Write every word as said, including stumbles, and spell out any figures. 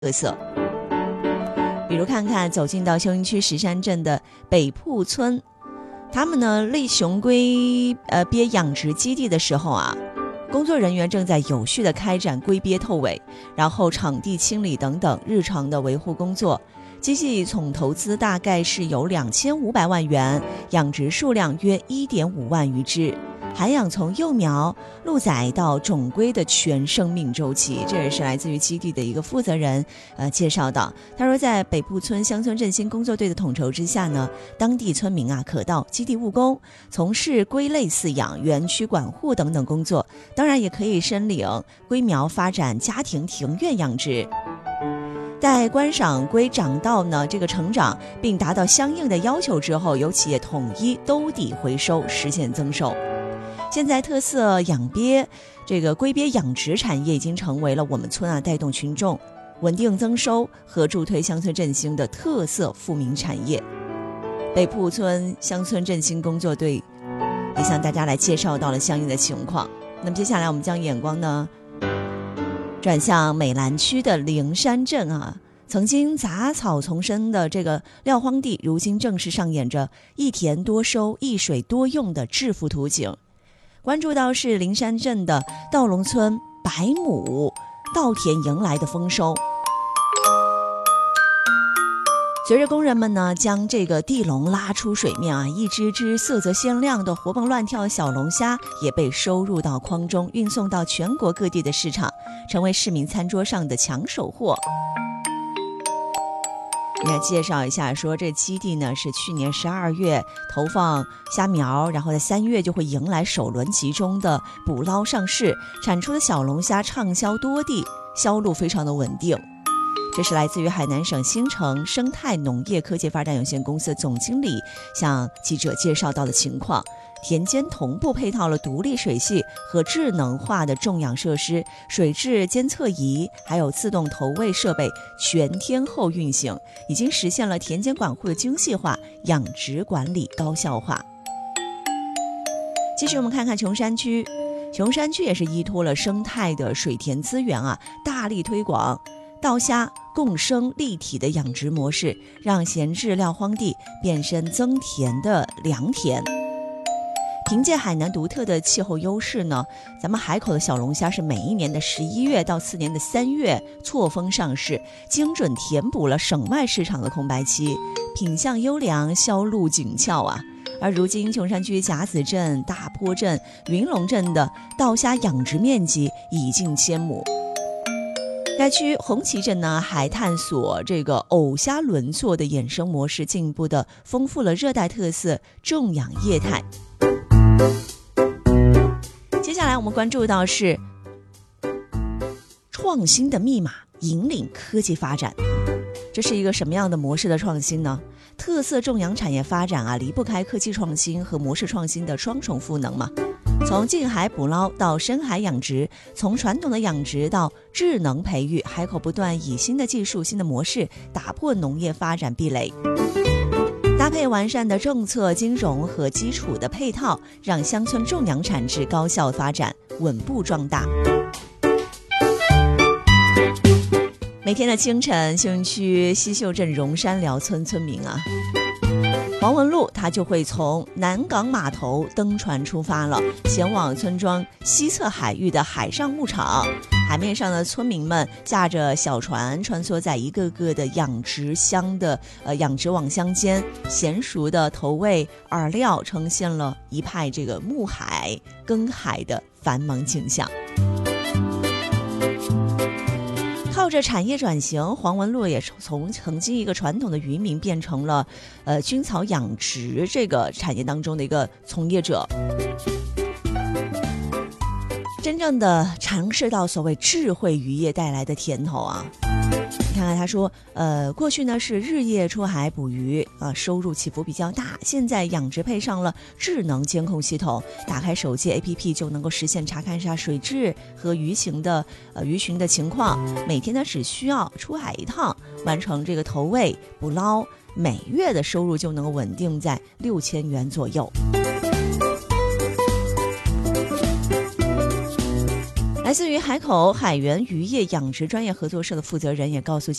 特色。比如看看走进到休营区石山镇的北铺村，他们呢立雄龟呃鳖养殖基地的时候啊，工作人员正在有序地开展龟鳖透尾，然后场地清理等等日常的维护工作。机器总投资大概是有两千五百万元，养殖数量约一点五万余只。涵养从幼苗、鹿崽到种龟的全生命周期，这也是来自于基地的一个负责人呃介绍的。他说，在北部村乡村振兴工作队的统筹之下呢，当地村民啊可到基地务工，从事龟类饲养、园区管护等等工作，当然也可以申领龟苗发展家庭庭院养殖。待观赏龟长到呢这个成长并达到相应的要求之后，由企业统一兜底回收，实现增收。现在特色养鳖，这个龟鳖养殖产业已经成为了我们村啊带动群众稳定增收和助推乡村振兴的特色富民产业。北铺村乡村振兴工作队也向大家来介绍到了相应的情况。那么接下来我们将眼光呢转向美兰区的灵山镇啊，曾经杂草丛生的这个撂荒地，如今正是上演着一田多收、一水多用的致富图景。关注到是灵山镇的稻龙村百亩稻田迎来的丰收。随着工人们呢将这个地笼拉出水面啊，一只只色泽鲜亮的活蹦乱跳小龙虾也被收入到筐中，运送到全国各地的市场，成为市民餐桌上的抢手货。来介绍一下，说这基地呢是去年十二月投放虾苗，然后在三月就会迎来首轮集中的捕捞上市，产出的小龙虾畅销多地，销路非常的稳定。这是来自于海南省新城生态农业科技发展有限公司总经理向记者介绍到的情况。田间同步配套了独立水系和智能化的种养设施、水质监测仪，还有自动投喂设备全天候运行，已经实现了田间管护的精细化，养殖管理高效化。继续我们看看琼山区，琼山区也是依托了生态的水田资源啊，大力推广稻虾共生立体的养殖模式，让闲置撂荒地变身增田的良田。凭借海南独特的气候优势呢，咱们海口的小龙虾是每一年的十一月到次年的三月错峰上市，精准填补了省外市场的空白期，品相优良，销路紧俏啊。而如今琼山区甲子镇、大坡镇、云龙镇的稻虾养殖面积已近千亩。该区红旗镇呢，还探索这个藕虾轮作的衍生模式，进一步的丰富了热带特色种养业态。接下来我们关注到是创新的密码引领科技发展，这是一个什么样的模式的创新呢？特色种养产业发展啊，离不开科技创新和模式创新的双重赋能嘛。从近海捕捞到深海养殖，从传统的养殖到智能培育，海口不断以新的技术、新的模式打破农业发展壁垒。搭配完善的政策、金融和基础的配套，让乡村种养产值高效发展，稳步壮大。每天的清晨，休营区西秀镇荣山寮村村民啊，黄文路他就会从南港码头登船出发了，前往村庄西侧海域的海上牧场。海面上的村民们驾着小船穿梭在一个个的养殖箱的呃养殖网箱间，娴熟的投喂饵料，呈现了一派这个牧海耕海的繁忙景象。靠着产业转型，黄文路也从曾经一个传统的渔民变成了呃菌草养殖这个产业当中的一个从业者，真正的尝试到所谓智慧渔业带来的甜头啊！你看看他说，呃，过去呢是日夜出海捕鱼啊，收入起伏比较大。现在养殖配上了智能监控系统，打开手机 A P P 就能够实现查看一下水质和鱼情的呃鱼群的情况。每天呢只需要出海一趟，完成这个投喂捕捞，每月的收入就能够稳定在六千元左右。来来自于海口海源渔业养殖专业合作社的负责人也告诉